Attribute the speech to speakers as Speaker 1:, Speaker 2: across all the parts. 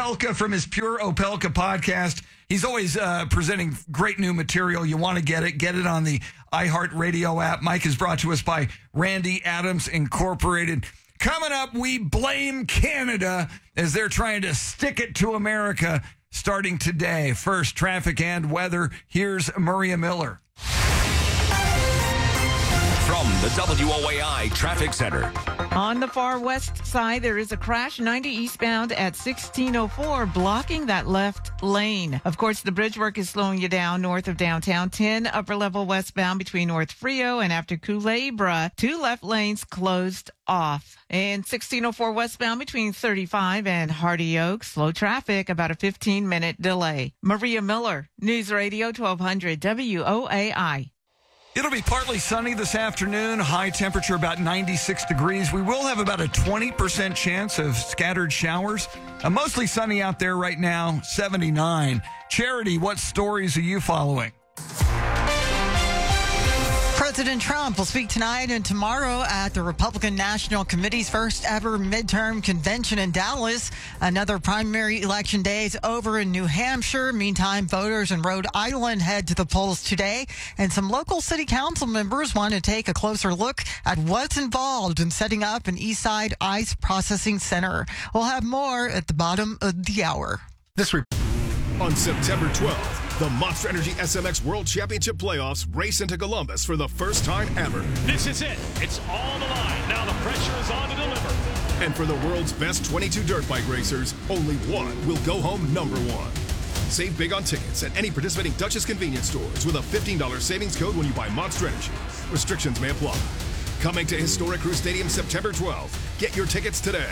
Speaker 1: Opelka from his Pure Opelka podcast. He's always presenting great new material. You want to get it on the iHeartRadio app. Mike is brought to us by Randy Adams Incorporated. Coming up, we blame Canada as they're trying to stick it to America starting today. First, traffic and weather. Here's Maria Miller.
Speaker 2: From the WOAI Traffic Center.
Speaker 3: On the far west side, there is a crash 90 eastbound at 1604, blocking that left lane. Of course, the bridge work is slowing you down north of downtown. 10 upper level westbound between North Frio and after Culebra. 2 left lanes closed off. And 1604 westbound between 35 and Hardy Oaks. Slow traffic, about a 15-minute delay. Maria Miller, News Radio 1200 WOAI.
Speaker 1: It'll be partly sunny this afternoon, high temperature about 96 degrees. We will have about a 20% chance of scattered showers. Mostly sunny out there right now, 79. Charity, what stories are you following?
Speaker 4: President Trump will speak tonight and tomorrow at the Republican National Committee's first ever midterm convention in Dallas. Another primary election day is over in New Hampshire. Meantime, voters in Rhode Island head to the polls today, and some local city council members want to take a closer look at what's involved in setting up an Eastside ICE processing center. We'll have more at the bottom of the hour.
Speaker 5: On September 12th, the Monster Energy SMX World Championship Playoffs race into Columbus for the first time ever.
Speaker 6: This is it. It's all the line. Now the pressure is on to deliver.
Speaker 5: And for the world's best 22 dirt bike racers, only one will go home number one. Save big on tickets at any participating Duchess convenience stores with a $15 savings code when you buy Monster Energy. Restrictions may apply. Coming to Historic Crew Stadium September 12th. Get your tickets today.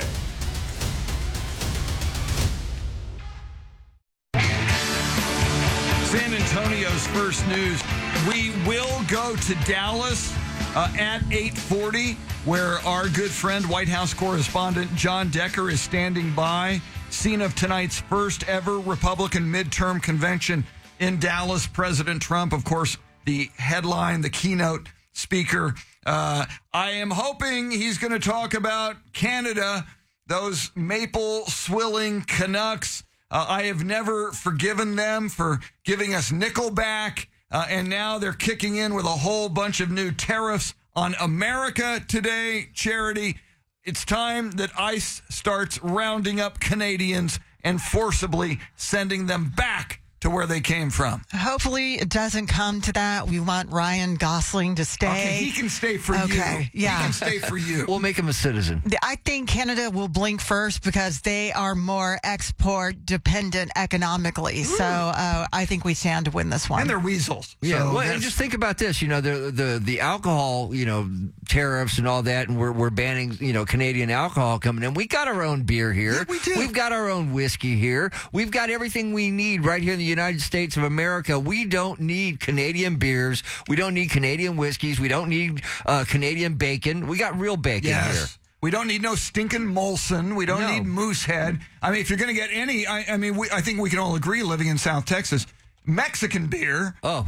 Speaker 1: San Antonio's first news. We will go to Dallas at 8:40, where our good friend, White House correspondent John Decker is standing by. Scene of tonight's first ever Republican midterm convention in Dallas. President Trump, of course, the headline, the keynote speaker. I am hoping he's going to talk about Canada, those maple swilling Canucks. I have never forgiven them for giving us Nickelback, and now they're kicking in with a whole bunch of new tariffs on America today. Charity, it's time that ICE starts rounding up Canadians and forcibly sending them back to where they came from.
Speaker 4: Hopefully it doesn't come to that. We want Ryan Gosling to stay.
Speaker 1: Okay, he can stay for you.
Speaker 4: Okay, yeah.
Speaker 1: He can stay for you.
Speaker 7: We'll make him a citizen.
Speaker 4: I think Canada will blink first because they are more export dependent economically. So I think we stand to win this one.
Speaker 1: And they're weasels.
Speaker 7: Yeah,
Speaker 1: So
Speaker 7: well, and just think about this. You know, the alcohol, tariffs and all that, and we're banning, Canadian alcohol coming in. We got our own beer here.
Speaker 1: Yeah, we do.
Speaker 7: We've got our own whiskey here. We've got everything we need right here in the United States of America. We don't need Canadian beers. We don't need Canadian whiskeys. We don't need Canadian bacon. We got real bacon here.
Speaker 1: We don't need no stinking Molson. We don't need Moosehead. I mean, if you're going to get any, I think we can all agree, living in South Texas, Mexican beer.
Speaker 7: Oh.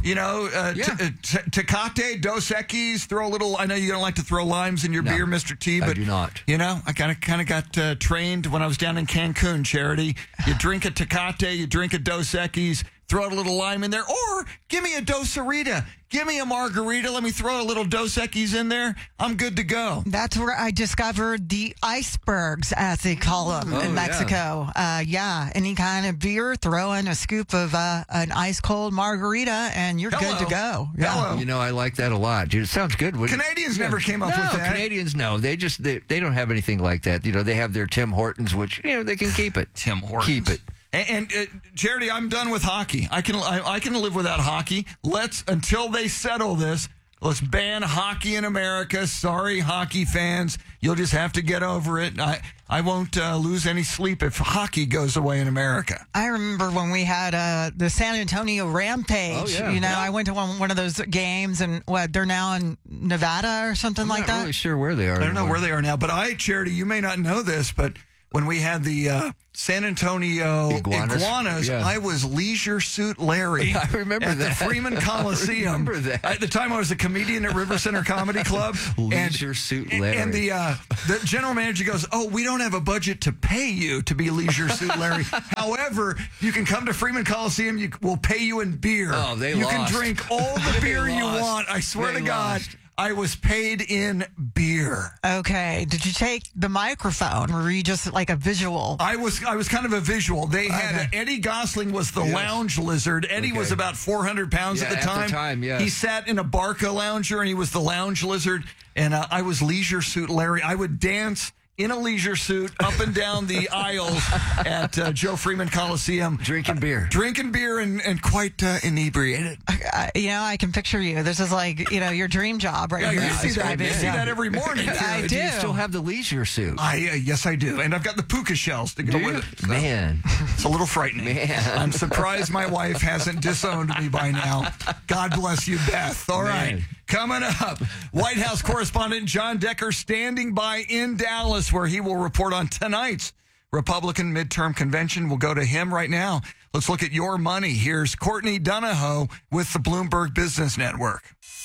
Speaker 1: Tecate, Dos Equis, throw a little, I know you don't like to throw limes in your beer, Mr. T, but
Speaker 7: I do not.
Speaker 1: I kind of got trained when I was down in Cancun, Charity. You drink a Tecate, you drink a Dos Equis, throw a little lime in there, or give me a Dos-A-Rita. Give me a margarita. Let me throw a little Dos Equis in there. I'm good to go.
Speaker 4: That's where I discovered the icebergs, as they call them in Mexico. Any kind of beer, throw in a scoop of an ice cold margarita, and you're good to go. Yeah.
Speaker 1: Hello.
Speaker 7: I like that a lot, dude. It sounds good.
Speaker 1: Canadians never came up with that.
Speaker 7: Canadians, no. They don't have anything like that. They have their Tim Hortons, which, they can keep it.
Speaker 1: Tim Hortons.
Speaker 7: Keep it.
Speaker 1: And Charity, I'm done with hockey. I can live without hockey. Until they settle this, let's ban hockey in America. Sorry, hockey fans. You'll just have to get over it. I won't lose any sleep if hockey goes away in America.
Speaker 4: I remember when we had the San Antonio Rampage.
Speaker 7: Oh, yeah.
Speaker 4: I went to one of those games, and they're now in Nevada or something like that.
Speaker 7: I'm not really sure where they are
Speaker 1: I don't know
Speaker 7: anymore.
Speaker 1: where they are now. But Charity, you may not know this, but when we had the San Antonio Iguanas,
Speaker 7: Yeah.
Speaker 1: I was Leisure Suit Larry.
Speaker 7: I remember
Speaker 1: at
Speaker 7: that.
Speaker 1: the Freeman Coliseum.
Speaker 7: I remember that.
Speaker 1: At the time, I was a comedian at River Center Comedy Club.
Speaker 7: Leisure Suit Larry.
Speaker 1: And the general manager goes, "Oh, we don't have a budget to pay you to be Leisure Suit Larry. However, you can come to Freeman Coliseum. We'll pay you in beer.
Speaker 7: Oh, they
Speaker 1: You
Speaker 7: lost.
Speaker 1: can drink all the beer you
Speaker 7: lost.
Speaker 1: want. I swear
Speaker 7: They
Speaker 1: to God."
Speaker 7: lost.
Speaker 1: I was paid in beer.
Speaker 4: Okay. Did you take the microphone, or were you just like a visual?
Speaker 1: I was kind of a visual. They had Eddie Gosling was the lounge lizard. Eddie was about 400 pounds
Speaker 7: Yeah,
Speaker 1: at the time.
Speaker 7: yes.
Speaker 1: He sat in a Barca lounger, and he was the lounge lizard. And I was Leisure Suit Larry. I would dance in a leisure suit up and down the aisles at Joe Freeman Coliseum.
Speaker 7: Drinking beer.
Speaker 1: Drinking beer and quite inebriated.
Speaker 4: I can picture you. This is like, your dream job right
Speaker 1: Yeah,
Speaker 4: here.
Speaker 1: you see that. You see that every morning.
Speaker 4: I
Speaker 7: Do you
Speaker 4: do.
Speaker 7: still have the leisure suit?
Speaker 1: Yes, I do. And I've got the puka shells to go with it. So
Speaker 7: Man.
Speaker 1: it's a little frightening.
Speaker 7: Man.
Speaker 1: I'm surprised my wife hasn't disowned me by now. God bless you, Beth. All right. Coming up, White House correspondent John Decker standing by in Dallas, where he will report on tonight's Republican midterm convention. We'll go to him right now. Let's look at your money. Here's Courtney Donahoe with the Bloomberg Business Network.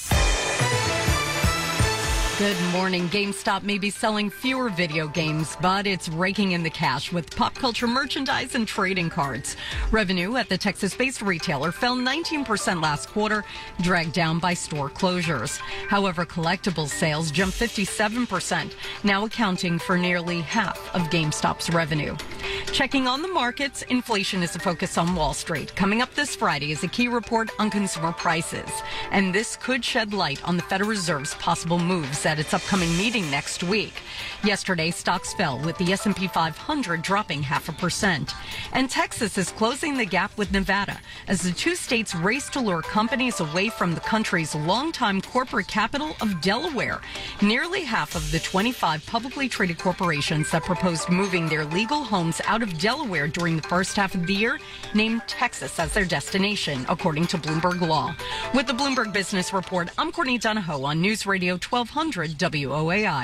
Speaker 8: Good morning. GameStop may be selling fewer video games, but it's raking in the cash with pop culture merchandise and trading cards. Revenue at the Texas-based retailer fell 19% last quarter, dragged down by store closures. However, collectibles sales jumped 57%, now accounting for nearly half of GameStop's revenue. Checking on the markets, inflation is a focus on Wall Street. Coming up this Friday is a key report on consumer prices, and this could shed light on the Federal Reserve's possible moves at its upcoming meeting next week. Yesterday, stocks fell with the S&P 500 dropping 0.5%. And Texas is closing the gap with Nevada as the two states race to lure companies away from the country's longtime corporate capital of Delaware. Nearly half of the 25 publicly traded corporations that proposed moving their legal homes out of Delaware during the first half of the year named Texas as their destination, according to Bloomberg Law. With the Bloomberg Business Report, I'm Courtney Donahoe on News Radio 1200 WOAI.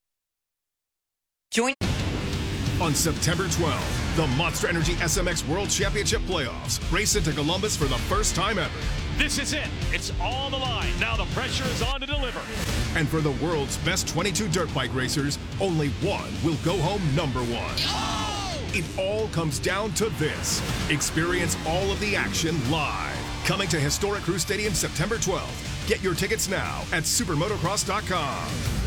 Speaker 5: On September 12th, the Monster Energy SMX World Championship Playoffs race into Columbus for the first time ever.
Speaker 6: This is it. It's on the line. Now the pressure is on to deliver.
Speaker 5: And for the world's best 22 dirt bike racers, only one will go home number one. It all comes down to this. Experience all of the action live. Coming to historic Crew Stadium September 12th. Get your tickets now at supermotocross.com.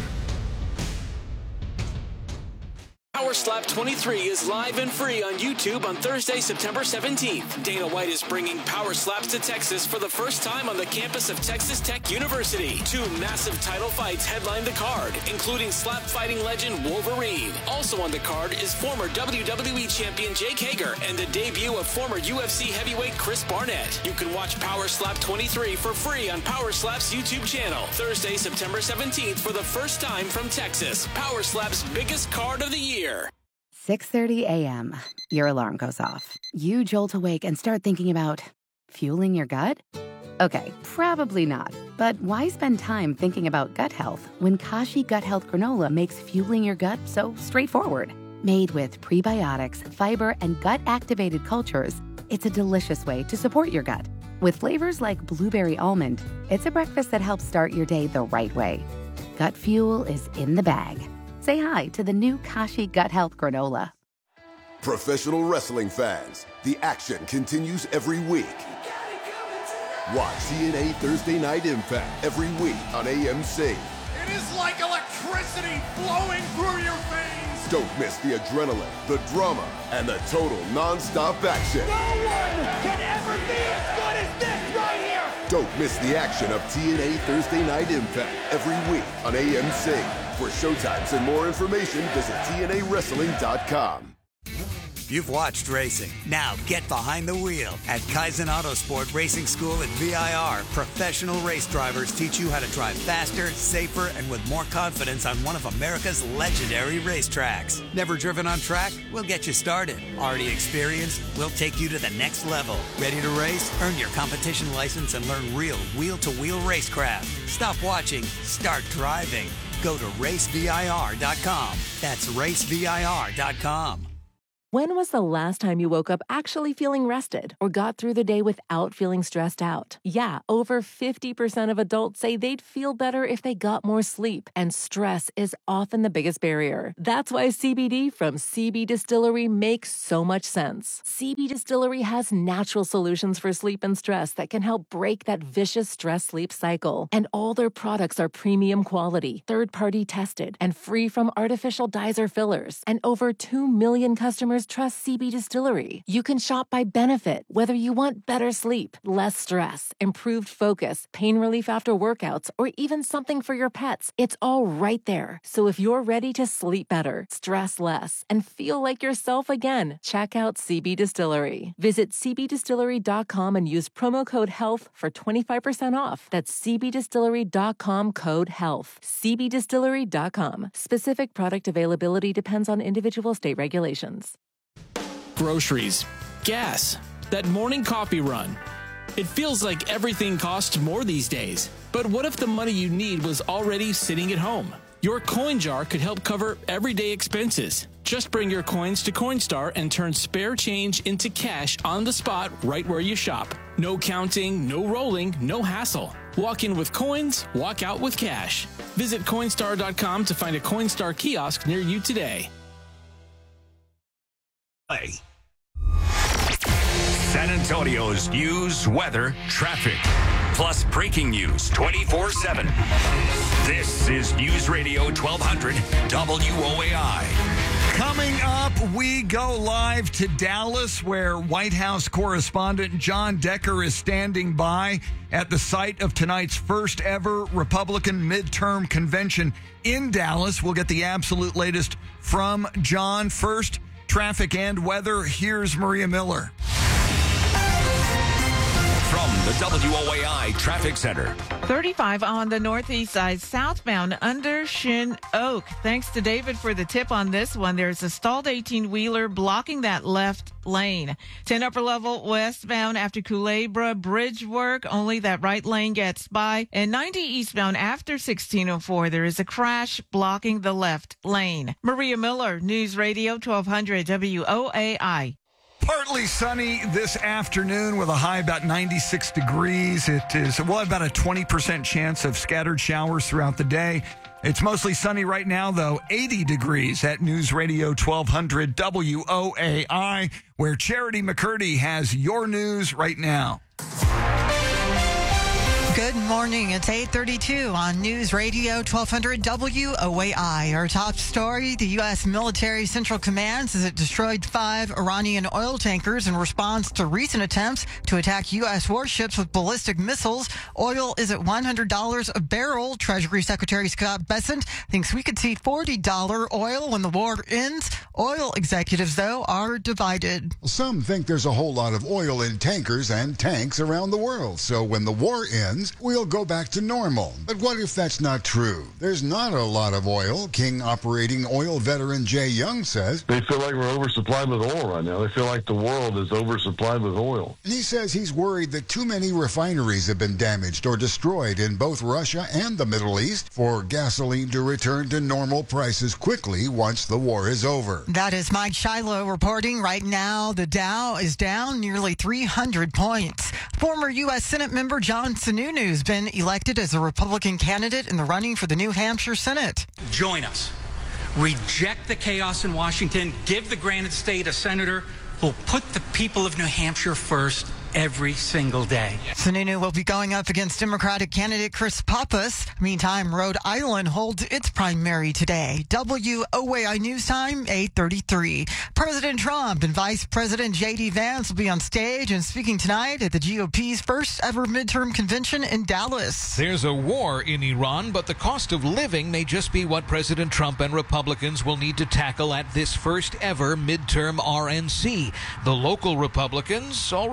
Speaker 9: Power Slap 23 is live and free on YouTube on Thursday, September 17th. Dana White is bringing Power Slaps to Texas for the first time on the campus of Texas Tech University. Two massive title fights headline the card, including slap fighting legend Wolverine. Also on the card is former WWE champion Jake Hager and the debut of former UFC heavyweight Chris Barnett. You can watch Power Slap 23 for free on Power Slap's YouTube channel. Thursday, September 17th for the first time from Texas. Power Slap's biggest card of the year.
Speaker 10: 6:30 a.m. Your alarm goes off. You jolt awake and start thinking about fueling your gut? Okay, probably not. But why spend time thinking about gut health when Kashi Gut Health Granola makes fueling your gut so straightforward? Made with prebiotics, fiber, and gut-activated cultures, it's a delicious way to support your gut. With flavors like blueberry almond, it's a breakfast that helps start your day the right way. Gut fuel is in the bag. Say hi to the new Kashi Gut Health Granola.
Speaker 11: Professional wrestling fans, the action continues every week. Watch TNA Thursday Night Impact every week on AMC.
Speaker 12: It is like electricity flowing through your veins.
Speaker 11: Don't miss the adrenaline, the drama, and the total non-stop action.
Speaker 12: No one can ever be as good as this right here.
Speaker 11: Don't miss the action of TNA Thursday Night Impact every week on AMC. For showtimes and more information, visit TNAWrestling.com.
Speaker 13: You've watched racing. Now get behind the wheel. At Kaizen Autosport Racing School at VIR, professional race drivers teach you how to drive faster, safer, and with more confidence on one of America's legendary racetracks. Never driven on track? We'll get you started. Already experienced? We'll take you to the next level. Ready to race? Earn your competition license and learn real wheel-to-wheel racecraft. Stop watching. Start driving. Go to racevir.com. That's racevir.com.
Speaker 14: When was the last time you woke up actually feeling rested or got through the day without feeling stressed out? Yeah, over 50% of adults say they'd feel better if they got more sleep, and stress is often the biggest barrier. That's why CBD from CB Distillery makes so much sense. CB Distillery has natural solutions for sleep and stress that can help break that vicious stress-sleep cycle. And all their products are premium quality, third-party tested, and free from artificial dyes or fillers. And over 2 million customers trust CB Distillery. You can shop by benefit, whether you want better sleep, less stress, improved focus, pain relief after workouts, or even something for your pets. It's all right there. So if you're ready to sleep better, stress less, and feel like yourself again, check out CB Distillery. Visit cbdistillery.com and use promo code HEALTH for 25% off. That's cbdistillery.com, code HEALTH. cbdistillery.com. Specific product availability depends on individual state regulations.
Speaker 9: Groceries, gas, that morning coffee run. It feels like everything costs more these days. But what if the money you need was already sitting at home? Your coin jar could help cover everyday expenses. Just bring your coins to Coinstar and turn spare change into cash on the spot right where you shop. No counting, no rolling, no hassle. Walk in with coins, walk out with cash. Visit Coinstar.com to find a Coinstar kiosk near you today.
Speaker 2: San Antonio's news, weather, traffic, plus breaking news 24/7. This is News Radio 1200 WOAI.
Speaker 1: Coming up, we go live to Dallas, where White House correspondent John Decker is standing by at the site of tonight's first ever Republican midterm convention in Dallas. We'll get the absolute latest from John. First, traffic and weather. Here's Maria Miller.
Speaker 2: From the WOAI Traffic Center.
Speaker 3: 35 on the northeast side, southbound under Shin Oak. Thanks to David for the tip on this one. There's a stalled 18-wheeler blocking that left lane. 10 upper level westbound after Culebra Bridge work. Only that right lane gets by. And 90 eastbound after 1604. There is a crash blocking the left lane. Maria Miller, News Radio 1200 WOAI.
Speaker 1: Partly sunny this afternoon with a high about 96 degrees. We'll have about a 20% chance of scattered showers throughout the day. It's mostly sunny right now, though. 80 degrees at News Radio 1200 WOAI, where Charity McCurdy has your news right now.
Speaker 4: Good morning. It's 8:32 on News Radio 1200 WOAI. Our top story, the U.S. Military Central Command says it destroyed 5 Iranian oil tankers in response to recent attempts to attack U.S. warships with ballistic missiles. Oil is at $100 a barrel. Treasury Secretary Scott Bessent thinks we could see $40 oil when the war ends. Oil executives, though, are divided.
Speaker 15: Some think there's a whole lot of oil in tankers and tanks around the world. So when the war ends, we'll go back to normal. But what if that's not true? There's not a lot of oil. King operating oil veteran Jay Young says
Speaker 16: they feel like we're oversupplied with oil right now. They feel like the world is oversupplied with oil.
Speaker 15: And he says he's worried that too many refineries have been damaged or destroyed in both Russia and the Middle East for gasoline to return to normal prices quickly once the war is over.
Speaker 4: That is Mike Shiloh reporting. Right now, the Dow is down nearly 300 points. Former U.S. Senate member John Sununu has been elected as a Republican candidate in the running for the New Hampshire Senate.
Speaker 17: Join us. Reject the chaos in Washington. Give the granite state a senator who will put the people of New Hampshire first every single day.
Speaker 4: Sununu will be going up against Democratic candidate Chris Pappas. Meantime, Rhode Island holds its primary today. WOAI News Time, 8:33. President Trump and Vice President J.D. Vance will be on stage and speaking tonight at the GOP's first ever midterm convention in Dallas.
Speaker 18: There's a war in Iran, but the cost of living may just be what President Trump and Republicans will need to tackle at this first ever midterm RNC. The local Republicans already have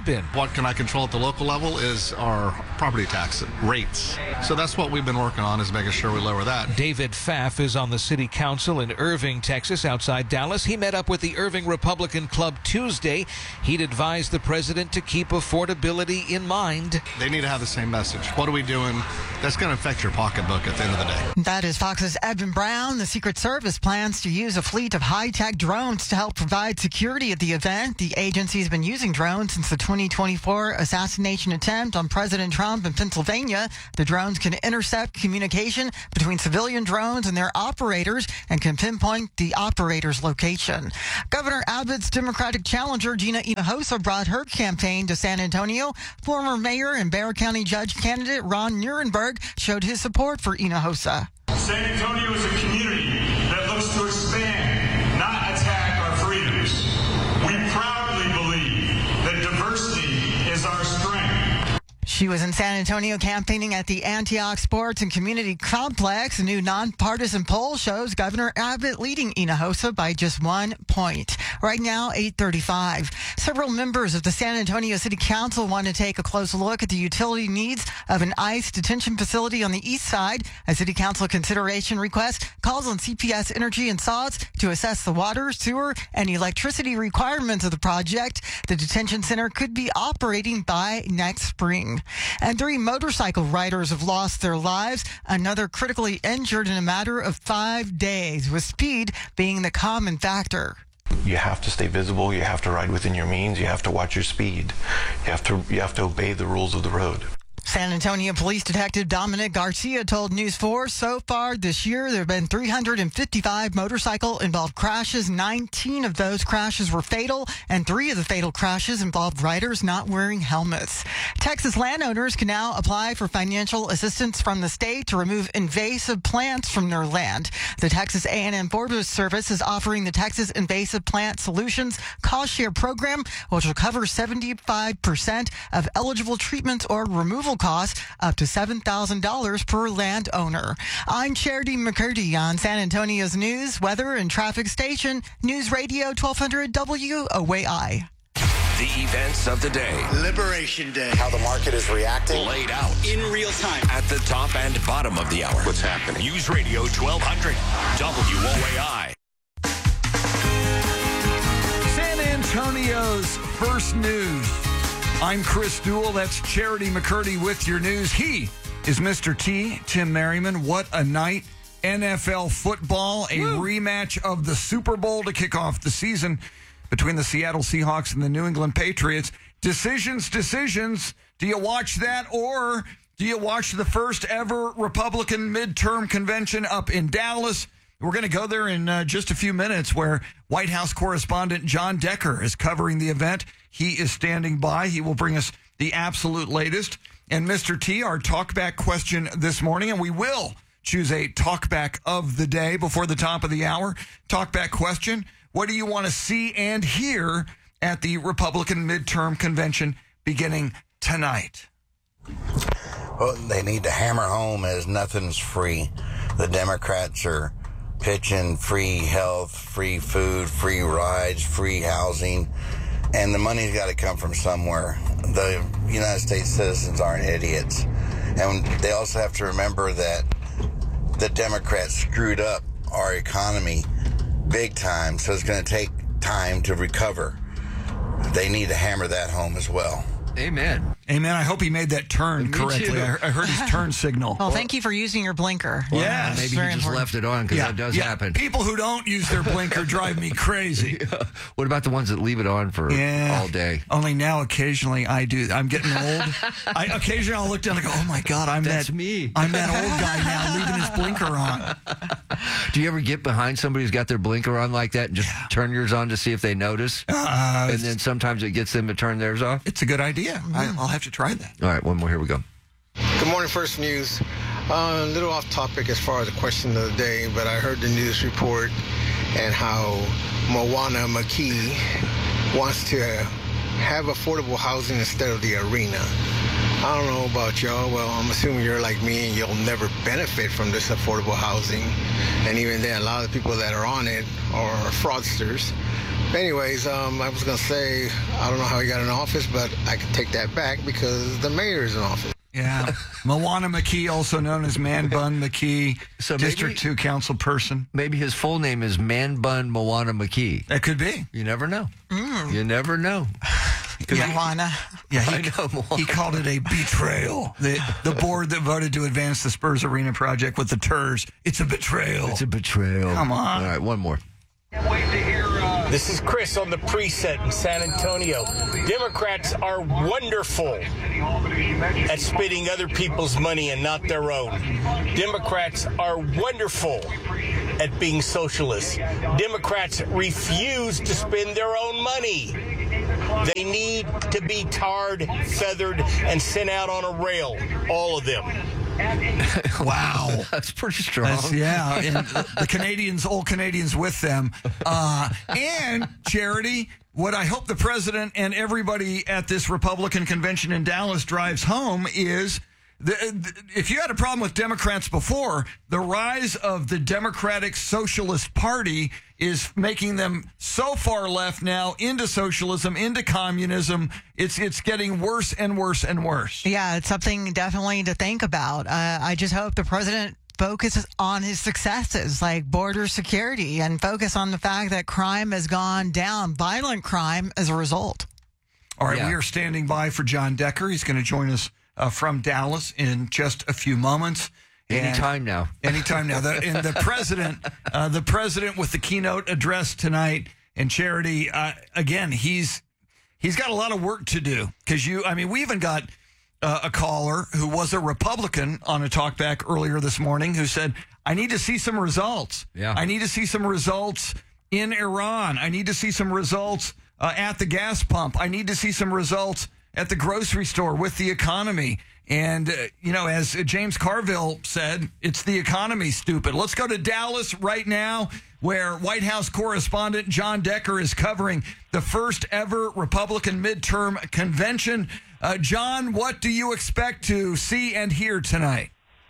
Speaker 18: been.
Speaker 19: What can I control at the local level is our property tax rates. So that's what we've been working on, is making sure we lower that.
Speaker 18: David Pfaff is on the city council in Irving, Texas, outside Dallas. He met up with the Irving Republican Club Tuesday. He'd advised the president to keep affordability in mind.
Speaker 19: They need to have the same message. What are we doing that's going to affect your pocketbook at the end of the day?
Speaker 4: That is Fox's Edwin Brown. The Secret Service plans to use a fleet of high-tech drones to help provide security at the event. The agency has been using drones since the 2024 assassination attempt on President Trump in Pennsylvania. The drones can intercept communication between civilian drones and their operators and can pinpoint the operator's location. Governor Abbott's Democratic challenger, Gina Hinojosa, brought her campaign to San Antonio. Former mayor and Bexar County judge candidate Ron Nirenberg showed his support for Hinojosa.
Speaker 20: San Antonio is a community that looks to expand, not attack our freedoms. We proudly believe that diversity is our strength.
Speaker 4: She was in San Antonio campaigning at the Antioch Sports and Community Complex. A new nonpartisan poll shows Governor Abbott leading Hinojosa by just 1 point. Right now, 8:35. Several members of the San Antonio City Council want to take a close look at the utility needs of an ICE detention facility on the east side. A City Council consideration request calls on CPS Energy and SODS to assess the water, sewer, and electricity requirements of the project. The detention center could be operating by next spring. And 3 motorcycle riders have lost their lives. Another critically injured in a matter of 5 days, with speed being the common factor.
Speaker 21: You have to stay visible. You have to ride within your means. You have to watch your speed. You have to obey the rules of the road.
Speaker 4: San Antonio Police Detective Dominic Garcia told News 4 so far this year there have been 355 motorcycle-involved crashes. 19 of those crashes were fatal, and 3 of the fatal crashes involved riders not wearing helmets. Texas landowners can now apply for financial assistance from the state to remove invasive plants from their land. The Texas A&M Forest Service is offering the Texas Invasive Plant Solutions Cost Share Program, which will cover 75% of eligible treatments or removal costs, up to $7,000 per landowner. I'm Charity McCurdy on San Antonio's news, weather, and traffic station, News Radio 1200 WOAI.
Speaker 2: The events of the day.
Speaker 22: Liberation Day. How the market is reacting.
Speaker 2: Laid out.
Speaker 22: In real time.
Speaker 2: At the top and bottom of the hour.
Speaker 22: What's happening?
Speaker 2: News Radio 1200 WOAI.
Speaker 1: San Antonio's first news. I'm Chris Duell. That's Charity McCurdy with your news. He is Mr. T, Tim Merriman. What a night. NFL football, a rematch of the Super Bowl to kick off the season between the Seattle Seahawks and the New England Patriots. Decisions. Do you watch that, or do you watch the first ever Republican midterm convention up in Dallas? We're going to go there in just a few minutes, where White House correspondent John Decker is covering the event. He is standing by. He will bring us the absolute latest. And Mr. T, our talkback question this morning, and we will choose a talkback of the day before the top of the hour. Talkback question: what do you want to see and hear at the Republican midterm convention beginning tonight?
Speaker 23: Well, they need to hammer home as nothing's free. The Democrats are pitching free health, free food, free rides, free housing, and the money's got to come from somewhere. The United States citizens aren't idiots. And they also have to remember that the Democrats screwed up our economy big time, so it's going to take time to recover. They need to hammer that home as well.
Speaker 7: Amen.
Speaker 1: I hope he made that turn correctly. I heard his turn signal.
Speaker 4: Well, thank you for using your blinker.
Speaker 1: Well, yes.
Speaker 7: Maybe he just left it on, because that does happen.
Speaker 1: People who don't use their blinker drive me crazy.
Speaker 7: What about the ones that leave it on for all day?
Speaker 1: Only now occasionally I do. I'm getting old. Occasionally I'll look down and go, oh my God,
Speaker 7: That's me.
Speaker 1: I'm that old guy now leaving his blinker on.
Speaker 7: Do you ever get behind somebody who's got their blinker on like that and just turn yours on to see if they notice? And then sometimes it gets them to turn theirs off?
Speaker 1: It's a good idea. I'll have to try that.
Speaker 7: All right, one more. Here we go.
Speaker 24: Good morning, First News. A little off topic as far as the question of the day, but I heard the news report and how Moana McKee wants to have affordable housing instead of the arena. I don't know about y'all. Well, I'm assuming you're like me and you'll never benefit from this affordable housing. And even then, a lot of the people that are on it are fraudsters. Anyways, I was going to say, I don't know how he got in office, but I can take that back because the mayor is in office.
Speaker 1: Yeah. Moana McKee, also known as Man Bun McKee,
Speaker 7: So
Speaker 1: District 2 council person.
Speaker 7: Maybe his full name is Man Bun Moana McKee.
Speaker 1: That could be.
Speaker 7: You never know. You never know.
Speaker 4: Moana.
Speaker 1: Yeah,
Speaker 7: I know, Moana.
Speaker 1: he called it a betrayal. The board that voted to advance the Spurs Arena project with the TERS, it's a betrayal.
Speaker 7: It's a betrayal.
Speaker 1: Come on.
Speaker 7: All right, one more.
Speaker 5: This is Chris on the preset in San Antonio. Democrats are wonderful at spending other people's money and not their own. Democrats are wonderful at being socialists. Democrats refuse to spend their own money. They need to be tarred, feathered, and sent out on a rail. All of them.
Speaker 1: Wow.
Speaker 7: That's pretty strong.
Speaker 1: And the Canadians, old Canadians with them. And, Charity, what I hope the president and everybody at this Republican convention in Dallas drives home is, if you had a problem with Democrats before, the rise of the Democratic Socialist Party is making them so far left now into socialism, into communism. It's getting worse and worse and worse.
Speaker 4: Yeah, it's something definitely to think about. I just hope the president focuses on his successes like border security and focus on the fact that crime has gone down, violent crime as a result.
Speaker 1: All right, we are standing by for John Decker. He's going to join us from Dallas in just a few moments.
Speaker 7: Anytime now.
Speaker 1: Anytime now. The president with the keynote address tonight, and Charity, again, he's got a lot of work to do because we even got a caller who was a Republican on a talkback earlier this morning who said, I need to see some results.
Speaker 7: Yeah.
Speaker 1: I need to see some results in Iran. I need to see some results at the gas pump. I need to see some results at the grocery store with the economy. And, as James Carville said, it's the economy, stupid. Let's go to Dallas right now, where White House correspondent John Decker is covering the first ever Republican midterm convention. John, what do you expect to see and hear tonight?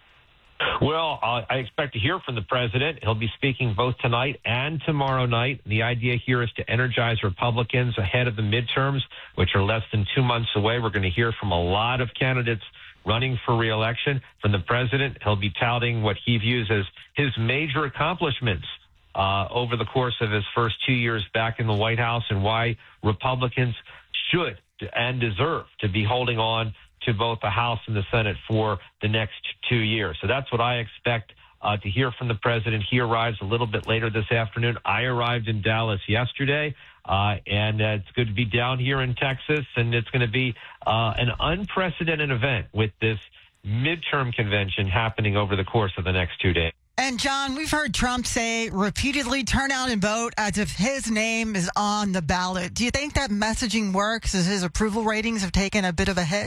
Speaker 6: Well, I expect to hear from the president. He'll be speaking both tonight and tomorrow night. The idea here is to energize Republicans ahead of the midterms, which are less than 2 months away. We're going to hear from a lot of candidates running for re-election. From the president, he'll be touting what he views as his major accomplishments over the course of his first 2 years back in the White House and why Republicans should and deserve to be holding on to both the House and the Senate for the next 2 years. So that's what I expect to hear from the president. He arrives a little bit later this afternoon. I arrived in Dallas yesterday, and it's good to be down here in Texas, and it's going to be an unprecedented event with this midterm convention happening over the course of the next 2 days.
Speaker 4: And, John, we've heard Trump say repeatedly, turn out and vote as if his name is on the ballot. Do you think that messaging works as his approval ratings have taken a bit of a hit?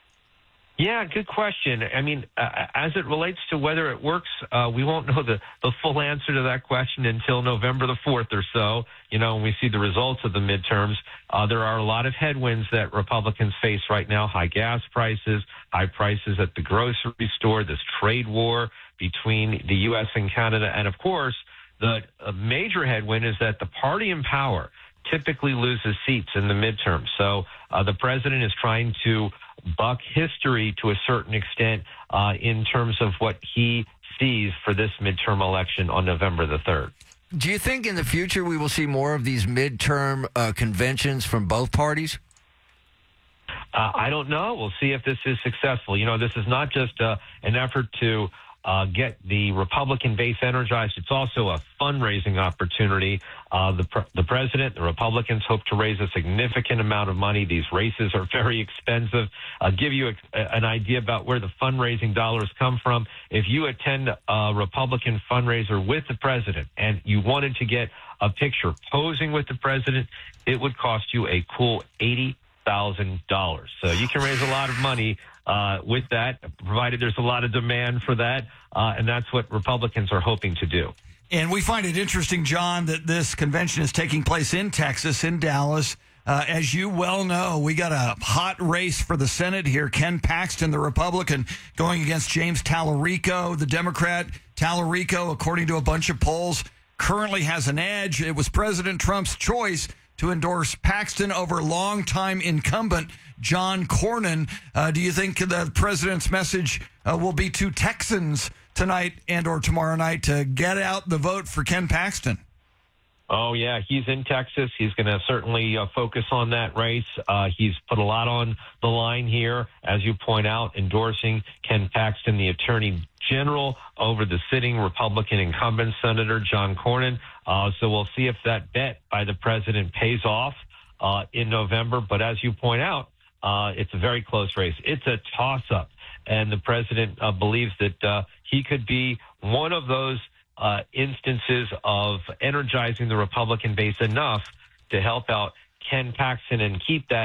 Speaker 6: Yeah, good question. I mean, as it relates to whether it works, we won't know the full answer to that question until November the 4th or so. When we see the results of the midterms, there are a lot of headwinds that Republicans face right now. High gas prices, high prices at the grocery store, this trade war between the U.S. and Canada. And, of course, the major headwind is that the party in power typically loses seats in the midterms. So the president is trying to buck history to a certain extent in terms of what he sees for this midterm election on November the 3rd.
Speaker 7: Do you think in the future we will see more of these midterm conventions from both parties?
Speaker 6: I don't know. We'll see if this is successful. This is not just an effort to get the Republican base energized. It's also a fundraising opportunity. The president, the Republicans hope to raise a significant amount of money. These races are very expensive. I'll give you an idea about where the fundraising dollars come from. If you attend a Republican fundraiser with the president and you wanted to get a picture posing with the president, it would cost you a cool $80,000. So you can raise a lot of money with that, provided there's a lot of demand for that. And that's what Republicans are hoping to do.
Speaker 1: And we find it interesting, John, that this convention is taking place in Texas, in Dallas. As you well know, we got a hot race for the Senate here. Ken Paxton, the Republican, going against James Tallarico, the Democrat. Tallarico, according to a bunch of polls, currently has an edge. It was President Trump's choice to endorse Paxton over longtime incumbent John Cornyn. Do you think the president's message will be to Texans tonight and or tomorrow night to get out the vote for Ken Paxton?
Speaker 6: Oh, yeah, he's in Texas. He's going to certainly focus on that race. He's put a lot on the line here, as you point out, endorsing Ken Paxton, the Attorney General, over the sitting Republican incumbent Senator John Cornyn. So we'll see if that bet by the president pays off in November. But as you point out, it's a very close race. It's a toss-up, and the president believes that he could be one of those instances of energizing the Republican base enough to help out Ken Paxton and keep that